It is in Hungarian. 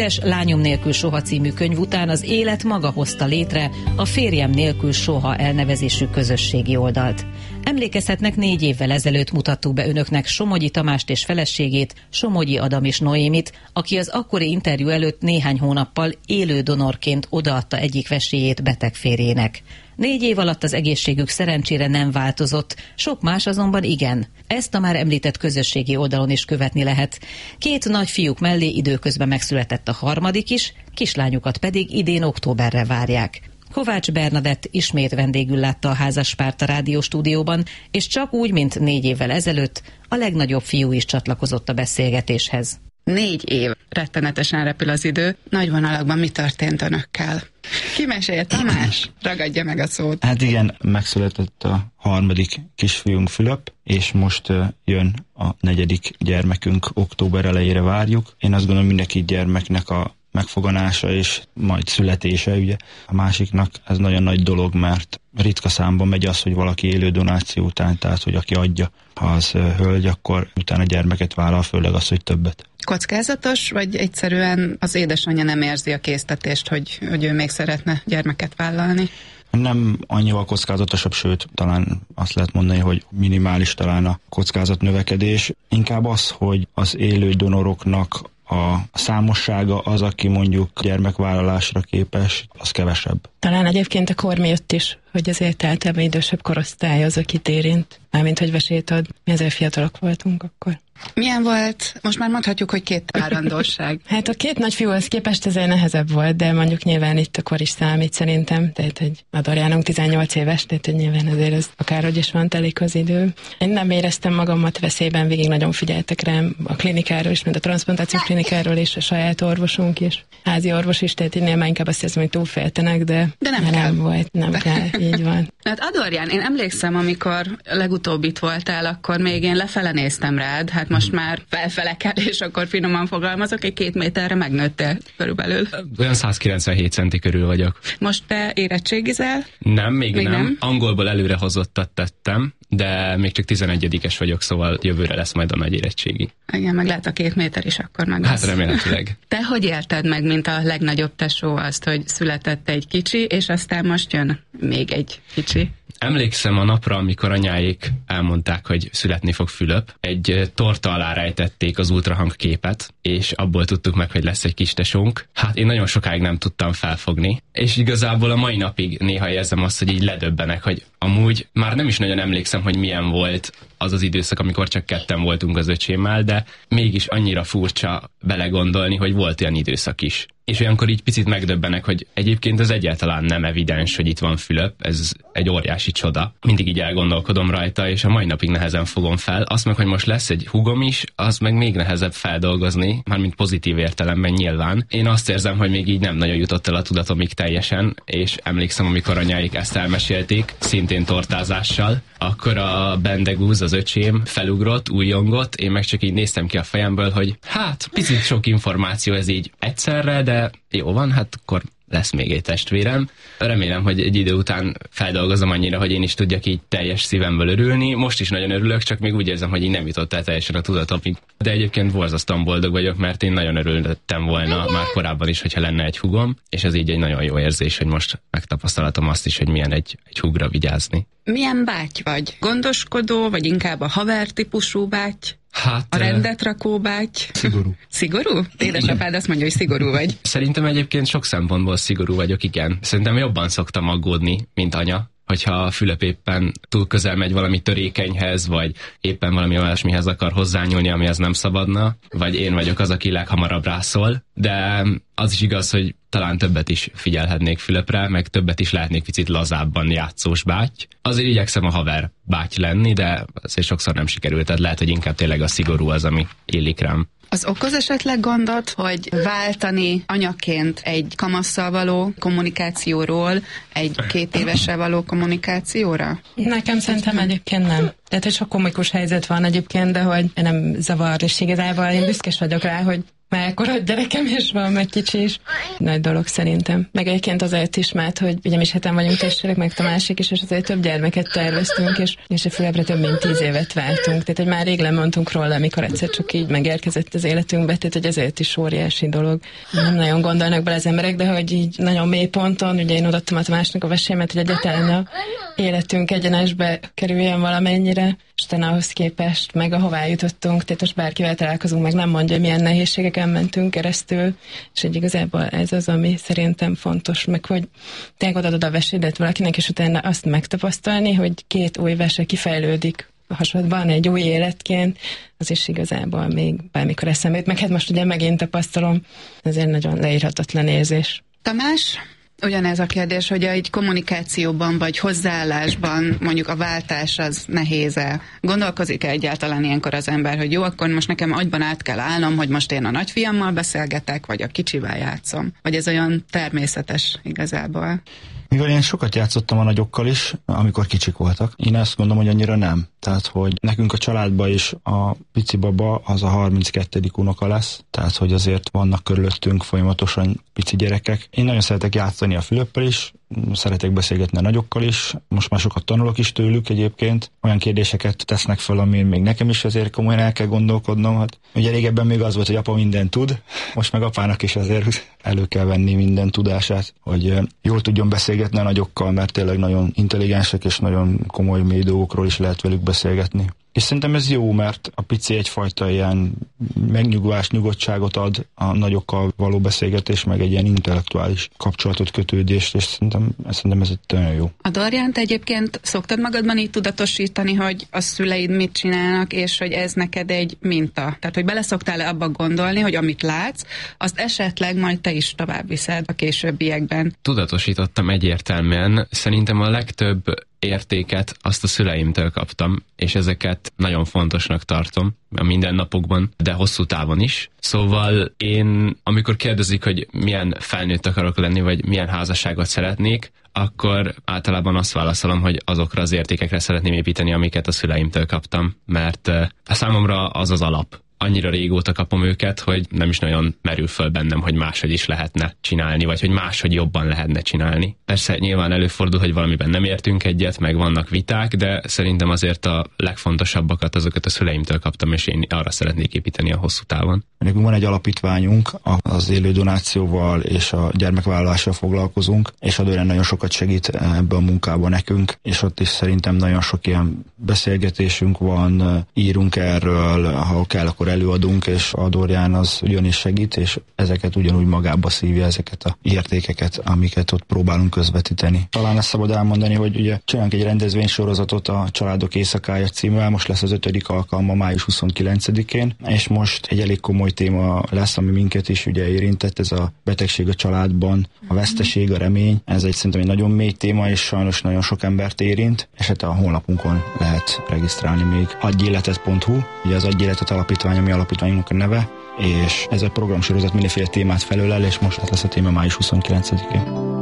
híres Lányom nélkül soha című könyv után az élet maga hozta létre a Férjem nélkül soha elnevezésű közösségi oldalt. Emlékezhetnek, 4 évvel ezelőtt mutattuk be önöknek Somogyi Tamást és feleségét, Somogyi Adam és Noémit, aki az akkori interjú előtt néhány hónappal élő donorként odaadta egyik vesélyét beteg férjének. 4 év alatt az egészségük szerencsére nem változott, sok más azonban igen. Ezt a már említett közösségi oldalon is követni lehet. 2 nagyfiúk mellé időközben megszületett a harmadik is, kislányukat pedig idén októberre várják. Kovács Bernadett ismét vendégül látta a házaspárt a rádióstúdióban, és csak úgy, mint 4 évvel ezelőtt, a legnagyobb fiú is csatlakozott a beszélgetéshez. 4 év. Rettenetesen repül az idő. Nagy vonalakban mi történt önökkel? Ki mesélje? Tamás? Ragadja meg a szót. Hát igen, megszületett a harmadik kisfiunk, Fülöp, és most jön a 4. gyermekünk, október elejére várjuk. Én azt gondolom, mindenki gyermeknek a megfoganása és majd születése, ugye. A másiknak ez nagyon nagy dolog, mert ritka számban megy az, hogy valaki élő donáció után, tehát hogy aki adja, ha az hölgy, akkor utána gyermeket vállal, főleg az, hogy többet. Kockázatos, vagy egyszerűen az édesanyja nem érzi a késztetést, hogy ő még szeretne gyermeket vállalni? Nem annyival kockázatosabb, sőt, talán azt lehet mondani, hogy minimális talán a kockázat növekedés. Inkább az, hogy az élő donoroknak a számossága az, aki mondjuk gyermekvállalásra képes, az kevesebb. Talán egyébként a kor miatt is, hogy azért általában idősebb korosztály az, akit érint, mármint hogy vesélyt ad. Mi azért fiatalok voltunk akkor. Milyen volt? Most már mondhatjuk, hogy 2 várandóság. Hát a 2 nagyfiúhoz képest ezért nehezebb volt, de mondjuk nyilván itt a kor is számít szerintem, tehát hogy a Dorjánunk 18 éves, tehát hogy nyilván azért ez akárhogy is van, telik az idő. Én nem éreztem magamat veszélyben, végig nagyon figyeltek rám a klinikáról is, mint a transzplantációs klinikáról és a saját orvosunk is, házi orvos is, tehát én már inkább azt hiszem, hogy túlféltenek, de nem volt, nem kell, így van. Hát Adorján, én emlékszem, amikor legutóbb itt voltál, akkor még én lefele néztem rád, hát most már felfele kell, és akkor finoman fogalmazok, egy 2 méterre megnőttél körülbelül. Olyan 197 centi körül vagyok. Most te érettségizel? Nem, még nem. Angolból előrehozottat tettem, de még csak 11-es vagyok, szóval jövőre lesz majd a nagy érettségi. Igen, meg lehet a 2 méter is akkor meg lesz. Hát remélhetőleg. Te hogy élted meg, mint a legnagyobb tesó azt, hogy született egy kicsi, és aztán most jön még egy kicsi? Emlékszem a napra, amikor anyáik elmondták, hogy születni fog Fülöp. Egy torta alá rejtették az ultrahang képet, és abból tudtuk meg, hogy lesz egy kis tesónk. Hát én nagyon sokáig nem tudtam felfogni. És igazából a mai napig néha érzem azt, hogy így ledöbbenek, hogy amúgy már nem is nagyon emlékszem, hogy milyen volt az az időszak, amikor csak 2 voltunk az öcsémmel, de mégis annyira furcsa belegondolni, hogy volt olyan időszak is. És olyankor így picit megdöbbenek, hogy egyébként ez egyáltalán nem evidens, hogy itt van Fülöp, ez egy óriási csoda. Mindig így elgondolkodom rajta, és a mai napig nehezen fogom fel. Azt meg, hogy most lesz egy húgom is, az meg még nehezebb feldolgozni, mármint pozitív értelemben nyilván. Én azt érzem, hogy még így nem nagyon jutott el a tudatomig teljesen, és emlékszem, amikor anyáik ezt elmesélték, szintén tortázással, akkor a Bendegúz, az öcsém felugrott, újjongott, én meg csak így néztem ki a fejemből, hogy hát picit sok információ ez így egyszerre, de jó van, hát akkor lesz még egy testvérem. Remélem, hogy egy idő után feldolgozom annyira, hogy én is tudjak így teljes szívemből örülni. Most is nagyon örülök, csak még úgy érzem, hogy így nem jutott el teljesen a tudatomig. De egyébként borzasztóan boldog vagyok, mert én nagyon örültem volna már korábban is, hogyha lenne egy húgom, és ez így egy nagyon jó érzés, hogy most megtapasztalatom azt is, hogy milyen egy húgra vigyázni. Milyen báty vagy? Gondoskodó, vagy inkább a haver típusú báty? Hát, a rendet rakó báty? Szigorú. Szigorú? Édesapád azt mondja, hogy szigorú vagy. Szerintem egyébként sok szempontból szigorú vagyok, igen. Szerintem jobban szoktam aggódni, mint anya, hogyha Fülöp éppen túl közel megy valami törékenyhez, vagy éppen valami olyasmihez akar hozzányúlni, amihez nem szabadna, vagy én vagyok az, aki leghamarabb rászól, de az is igaz, hogy talán többet is figyelhetnék Fülöpre, meg többet is lehetnék picit lazábban játszós báty. Azért igyekszem a haver báty lenni, de azért sokszor nem sikerült, tehát lehet, hogy inkább tényleg a szigorú az, ami illik rám. Az okoz esetleg gondot, hogy váltani anyaként egy kamasszal való kommunikációról egy 2 évessel való kommunikációra? Nekem szerintem egyébként nem. Tehát egy sok komikus helyzet van egyébként, de hogy nem zavar, és igazából én büszkés vagyok rá, hogy már ekkora gyerekem is van, meg kicsi is. Nagy dolog szerintem. Meg egyébként azért is, mert hogy ugye mi is heten vagyunk testvérek, meg Tamásik is, és azért több gyermeket terveztünk, és a Fülepre több mint 10 évet vártunk. Tehát, hogy már rég lemondtunk róla, amikor egyszer csak így megérkezett az életünkbe, tehát, hogy ezért is óriási dolog. Nem nagyon gondolnak bele az emberek, de hogy így nagyon mély ponton, ugye én odaadtam a Tamásnak a vesémet, hogy egyáltalán a életünk egyenesbe kerüljen valamennyire, és utána ahhoz képest meg ahová jutottunk, tehát most bárkivel találkozunk, meg nem mondja, milyen nehézségeken mentünk keresztül, és egy igazából ez az, ami szerintem fontos, meg hogy tényleg odaadod a vesédet valakinek, és utána azt megtapasztalni, hogy 2 új vese kifejlődik a hasadban egy új életként, az is igazából még bármikor eszembe jut, meg hát most ugye megint tapasztalom, ezért nagyon leírhatatlan érzés. Tamás? Ugyanez a kérdés, hogy egy kommunikációban vagy hozzáállásban mondjuk a váltás az nehéz-e? Gondolkozik-e egyáltalán ilyenkor az ember, hogy jó, akkor most nekem agyban át kell állnom, hogy most én a nagyfiammal beszélgetek, vagy a kicsivel játszom? Vagy ez olyan természetes igazából? Mivel én sokat játszottam a nagyokkal is, amikor kicsik voltak, én azt gondolom, hogy annyira nem. Tehát, hogy nekünk a családban is a pici baba az a 32. unoka lesz, tehát, hogy azért vannak körülöttünk folyamatosan pici gyerekek. Én nagyon szeretek játszani a Fülöppel is, szeretek beszélgetni a nagyokkal is, most már sokat tanulok is tőlük egyébként, olyan kérdéseket tesznek fel, amin még nekem is azért komolyan el kell gondolkodnom. Hát, ugye régebben még az volt, hogy apa mindent tud, most meg apának is azért elő kell venni minden tudását, hogy jól tudjon beszélgetni a nagyokkal, mert tényleg nagyon intelligensek és nagyon komoly mély dolgokról is lehet velük beszélgetni. És szerintem ez jó, mert a pici egyfajta ilyen megnyugvás, nyugodtságot ad a nagyokkal való beszélgetés, meg egy ilyen intellektuális kapcsolatot, kötődést, és szerintem ez nagyon jó. A Doriánt egyébként szoktad magadban így tudatosítani, hogy a szüleid mit csinálnak, és hogy ez neked egy minta? Tehát, hogy beleszoktál abba gondolni, hogy amit látsz, azt esetleg majd te is tovább viszed a későbbiekben? Tudatosítottam egyértelműen. Szerintem a legtöbb értéket azt a szüleimtől kaptam, és ezeket nagyon fontosnak tartom a mindennapokban, de hosszú távon is. Szóval én, amikor kérdezik, hogy milyen felnőtt akarok lenni, vagy milyen házasságot szeretnék, akkor általában azt válaszolom, hogy azokra az értékekre szeretném építeni, amiket a szüleimtől kaptam, mert számomra az az alap. Annyira régóta kapom őket, hogy nem is nagyon merül föl bennem, hogy máshogy is lehetne csinálni, vagy hogy máshogy jobban lehetne csinálni. Persze nyilván előfordul, hogy valamiben nem értünk egyet, meg vannak viták, de szerintem azért a legfontosabbakat azokat a szüleimtől kaptam, és én arra szeretnék építeni a hosszú távon. Nekünk van egy alapítványunk, az élő donációval és a gyermekvállalással foglalkozunk, és a Dorián nagyon sokat segít ebben a munkában nekünk, és ott is szerintem nagyon sok ilyen beszélgetésünk van, írunk erről, ha kell, akkor előadunk, és a Dorián az ugyanis segít, és ezeket ugyanúgy magába szívja, ezeket a értékeket, amiket ott próbálunk közvetíteni. Talán ezt szabad elmondani, hogy ugye csinálunk egy rendezvénysorozatot a Családok Éjszakája címmel, most lesz az 5. alkalma május 29-én, és most egy elég komoly téma lesz, ami minket is ugye érintett, ez a betegség a családban, a veszteség, a remény. Ez egy szerintem egy nagyon mély téma, és sajnos nagyon sok embert érint, és hát a honlapunkon lehet regisztrálni még adjéletet.hu, ugye az Adjéletet alapítvány, ami alapítványunknak a neve, és ez a programsorozat mindenféle témát felölel, és most lesz a téma május 29-én.